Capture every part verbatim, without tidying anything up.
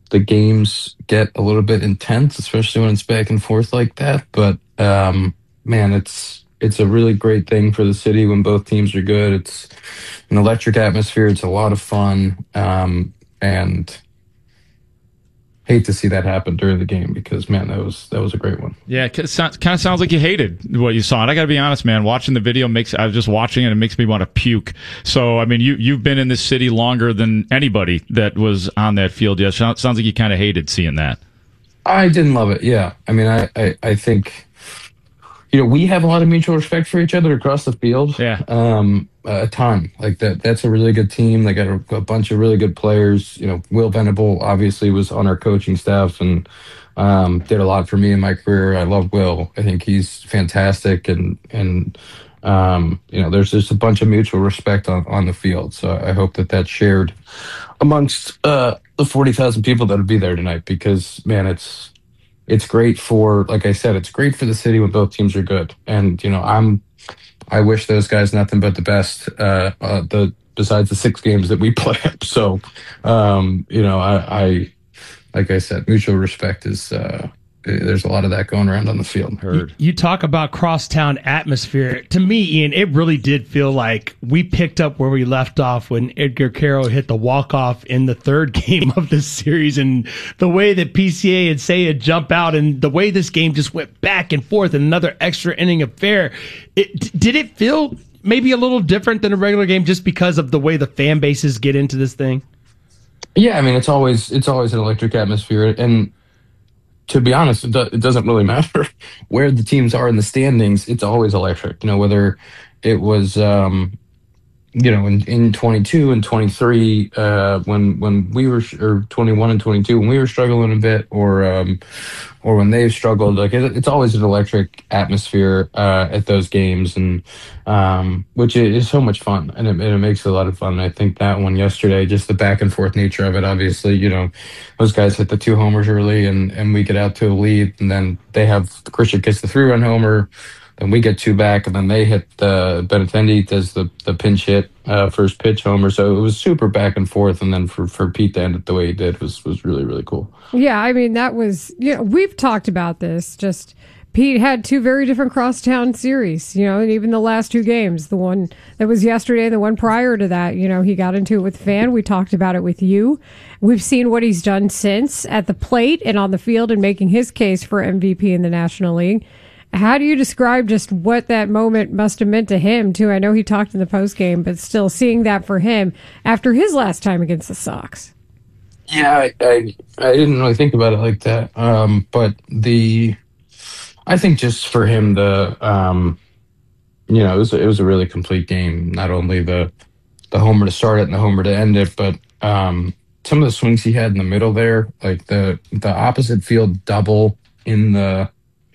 the games get a little bit intense, especially when it's back and forth like that. But um, man, it's it's a really great thing for the city when both teams are good. It's an electric atmosphere. It's a lot of fun, um, and hate to see that happen during the game because man, that was that was a great one. Yeah, it kind of sounds like you hated what you saw. And I got to be honest, man. Watching the video makes I was just watching it and it makes me want to puke. So I mean, you you've been in this city longer than anybody that was on that field. Yeah, sounds like you kind of hated seeing that. I didn't love it. Yeah, I mean, I I, I think. You know, we have a lot of mutual respect for each other across the field. Yeah. Um, a ton. Like that. That's a really good team. They got a, a bunch of really good players. You know, Will Venable obviously was on our coaching staff and um, did a lot for me in my career. I love Will. I think he's fantastic. And and um, you know, there's just a bunch of mutual respect on, on the field. So I hope that that's shared amongst uh, the forty thousand people that'll be there tonight because man, it's. It's great for, like I said, it's great for the city when both teams are good. And you know, I'm, I wish those guys nothing but the best. Uh, uh, the besides the six games that we play up. So, um, you know, I, I, like I said, mutual respect is. Uh, there's a lot of that going around on the field. Heard. You, you talk about crosstown atmosphere. To me, Ian, it really did feel like we picked up where we left off when Edgar Quero hit the walk-off in the third game of this series, and the way that P C A and Seiya jump out, and the way this game just went back and forth, and another extra inning affair. It, did it feel maybe a little different than a regular game just because of the way the fan bases get into this thing? Yeah, I mean, it's always it's always an electric atmosphere, and to be honest, it, do, it doesn't really matter where the teams are in the standings. It's always electric. You know, whether it was, um, you know, in, in twenty-two and twenty-three, uh, when when we were, or twenty-one and twenty-two, when we were struggling a bit, or um, or when they've struggled, like it, it's always an electric atmosphere uh, at those games, and um, which is so much fun, and it, and it makes it a lot of fun. I think that one yesterday, just the back and forth nature of it. Obviously, you know, those guys hit the two homers early, and and we get out to a lead, and then they have Christian gets the three run homer. Then we get two back, and then they hit the Benintendi does the the pinch hit uh, first pitch homer. So it was super back and forth, and then for, for Pete to end it the way he did was was really really cool. Yeah, I mean that was you know we've talked about this. Just Pete had two very different crosstown series, you know, and even the last two games, the one that was yesterday, the one prior to that, you know, he got into it with Fan. We talked about it with you. We've seen what he's done since at the plate and on the field and making his case for M V P in the National League. How do you describe just what that moment must have meant to him, too? I know he talked in the postgame, but still seeing that for him after his last time against the Sox. Yeah, I, I, I didn't really think about it like that. Um, but the, I think just for him, the, um, you know, it was, it was a really complete game. Not only the, the homer to start it and the homer to end it, but um, some of the swings he had in the middle there, like the, the opposite field double in the,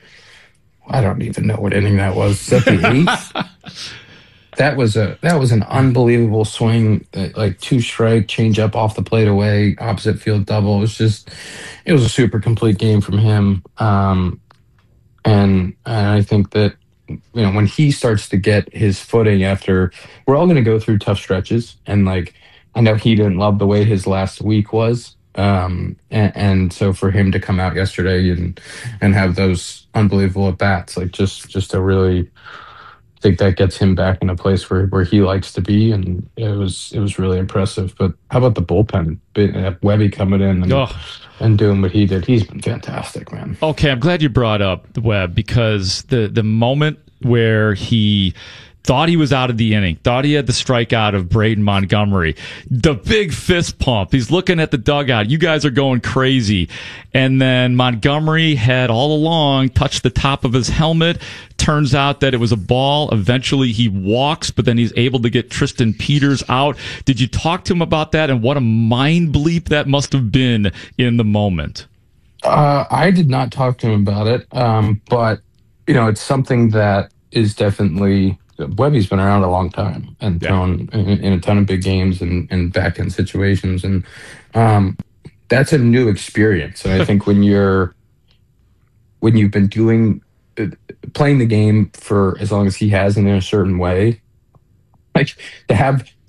I don't even know what inning that was. Is that the eighth? That was a that was an unbelievable swing, like two strike, change up off the plate away, opposite field double. It was just, it was a super complete game from him. Um, and and I think that you know when he starts to get his footing after, we're all going to go through tough stretches, and like I know he didn't love the way his last week was. Um, and, and so for him to come out yesterday and, and have those unbelievable at bats, like just, just to really think that gets him back in a place where, where he likes to be. And it was, it was really impressive. But how about the bullpen? Webby coming in and, oh. and doing what he did. He's been fantastic, man. Okay. I'm glad you brought up the Webb because the, the moment where he thought he was out of the inning, thought he had the strikeout of Braden Montgomery. The big fist pump. He's looking at the dugout. You guys are going crazy. And then Montgomery had all along touched the top of his helmet. Turns out that it was a ball. Eventually he walks, but then he's able to get Tristan Peters out. Did you talk to him about that and what a mind bleep that must have been in the moment? Uh, I did not talk to him about it, um, but, you know, it's something that is definitely... Webby's been around a long time and thrown yeah. in, in a ton of big games and, and back end situations. And um, that's a new experience. And I think when you're, when you've been doing, uh, playing the game for as long as he has in a certain way, like to have,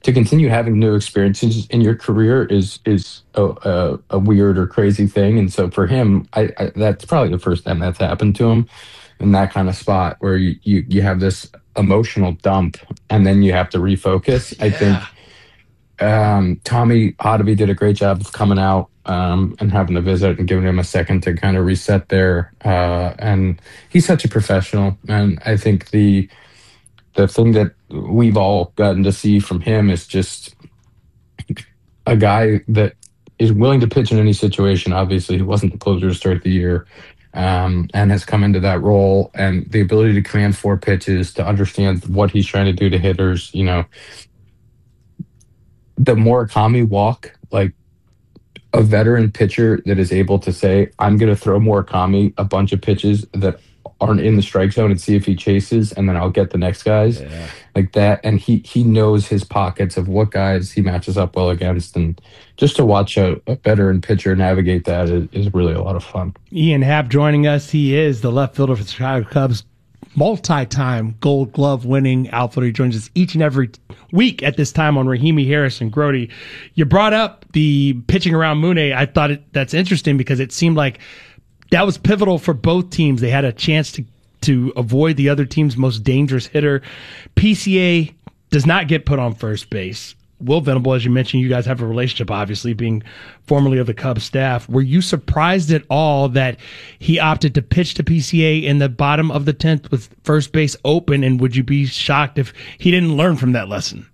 to continue having new experiences in your career is is a, a, a weird or crazy thing. And so for him, I, I that's probably the first time that's happened to him in that kind of spot where you you, you have this emotional dump and then you have to refocus. Yeah. I think um, Tommy Hotovy did a great job of coming out um, and having a visit and giving him a second to kind of reset there. Uh, and he's such a professional. And I think the the thing that we've all gotten to see from him is just a guy that is willing to pitch in any situation. Obviously, he wasn't the closer to start the year, um, and has come into that role. And the ability to command four pitches, to understand what he's trying to do to hitters. You know, the Murakami walk, like a veteran pitcher that is able to say, I'm going to throw Murakami a bunch of pitches that aren't in the strike zone and see if he chases, and then I'll get the next guys. Yeah. Like that. And he he knows his pockets of what guys he matches up well against. And just to watch a, a veteran pitcher navigate that is, is really a lot of fun. Ian Happ joining us. He is the left fielder for the Chicago Cubs, multi-time Gold Glove winning outfielder. He joins us each and every week at this time on Rahimi Harris and Grote. You brought up the pitching around Mune. I thought it, that's interesting because it seemed like that was pivotal for both teams. They had a chance to to avoid the other team's most dangerous hitter. P C A does not get put on first base. Will Venable, as you mentioned, you guys have a relationship, obviously, being formerly of the Cubs staff. Were you surprised at all that he opted to pitch to P C A in the bottom of the tenth with first base open, and would you be shocked if he didn't learn from that lesson?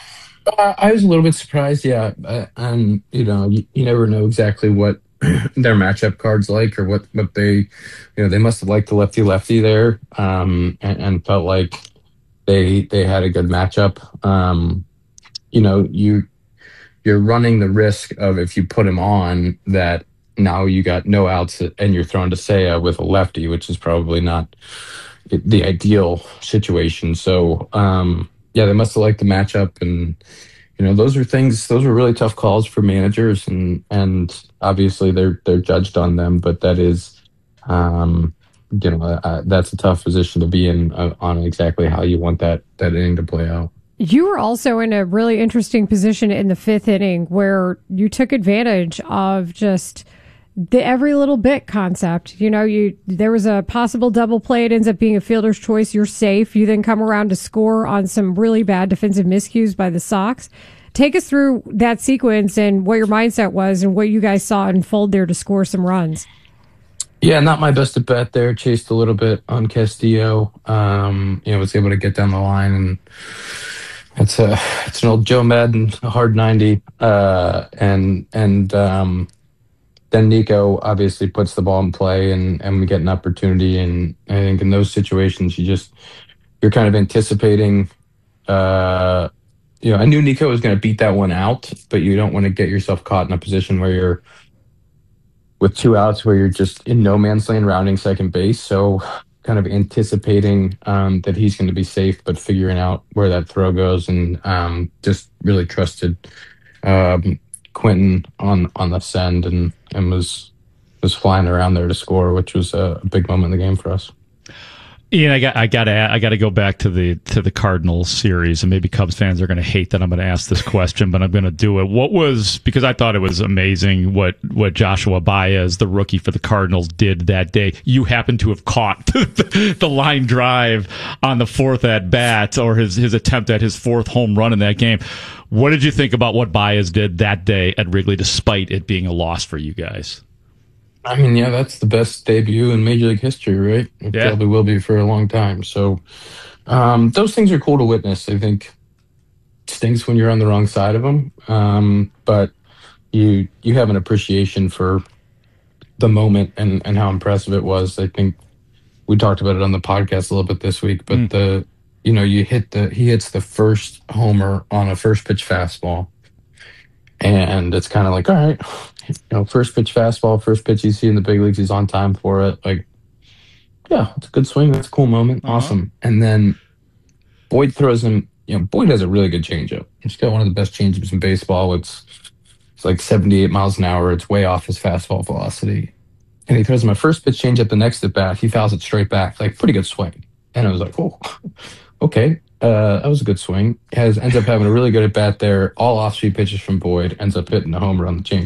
Uh, I was a little bit surprised, yeah. Uh, and, you know, you, you never know exactly what their matchup cards like, or what, what they, you know, they must have liked the lefty lefty there, um, and, and felt like they they had a good matchup. Um, you know, you you're running the risk of, if you put him on, that now you got no outs and you're thrown to Seiya with a lefty, which is probably not the ideal situation. So um, yeah, they must have liked the matchup, and you know, those are things, those are really tough calls for managers, and, and obviously they're, they're judged on them, but that is, um, you know, uh, that's a tough position to be in uh, on exactly how you want that, that inning to play out. You were also in a really interesting position in the fifth inning where you took advantage of just the every little bit concept. You know, you there was a possible double play. It ends up being a fielder's choice. You're safe. You then come around to score on some really bad defensive miscues by the Sox. Take us through that sequence and what your mindset was and what you guys saw unfold there to score some runs. Yeah, not my best at bat there. Chased a little bit on Castillo. Um, you know, was able to get down the line, and it's a it's an old Joe Madden, a hard ninety. Uh, and and um, then Nico obviously puts the ball in play, and, and we get an opportunity. And I think in those situations, you just, you're kind of anticipating, uh, you know, I knew Nico was going to beat that one out, but you don't want to get yourself caught in a position where you're with two outs, where you're just in no man's land rounding second base. So kind of anticipating um, that he's going to be safe, but figuring out where that throw goes, and um, just really trusted um, Quentin on, on the send, and, and was was flying around there to score, which was a big moment in the game for us. Ian, I got I got to I got to go back to the to the Cardinals series, and maybe Cubs fans are going to hate that I'm going to ask this question, but I'm going to do it. What was, because I thought it was amazing what what Joshua Baez, the rookie for the Cardinals, did that day. You happen to have caught the, the line drive on the fourth at bat, or his his attempt at his fourth home run in that game. What did you think about what Baez did that day at Wrigley, despite it being a loss for you guys? I mean, yeah, that's the best debut in Major League history, right? It yeah. probably will be for a long time. So um, those things are cool to witness. I think it stinks when you're on the wrong side of them, um, but you you have an appreciation for the moment and, and how impressive it was. I think we talked about it on the podcast a little bit this week, but mm. the you know you hit the he hits the first homer on a first pitch fastball, and it's kind of like, all right. You know, first pitch fastball, first pitch you see in the big leagues, he's on time for it. Like, yeah, it's a good swing. That's a cool moment. Uh-huh. Awesome. And then Boyd throws him, you know, Boyd has a really good changeup. He's got one of the best changeups in baseball. It's it's like seventy-eight miles an hour. It's way off his fastball velocity. And he throws him a first pitch changeup the next at bat. He fouls it straight back. Like, pretty good swing. And I was like, oh, okay. Uh, that was a good swing. Has ends up having a really good at bat there. All off speed pitches from Boyd. Ends up hitting the home run, the